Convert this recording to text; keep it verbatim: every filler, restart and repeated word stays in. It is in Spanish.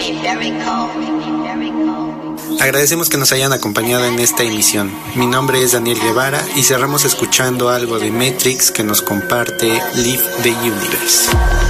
Agradecemos que nos hayan acompañado en esta emisión. Mi nombre es Daniel Guevara y cerramos escuchando algo de Matrix que nos comparte Live the Universe.